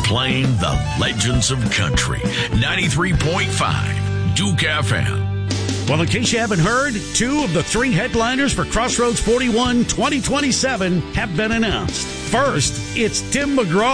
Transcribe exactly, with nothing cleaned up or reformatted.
playing the legends of country. ninety-three point five Duke F M. Well, in case you haven't heard, two of the three headliners for Crossroads forty-one twenty twenty-seven have been announced. First, it's Tim McGraw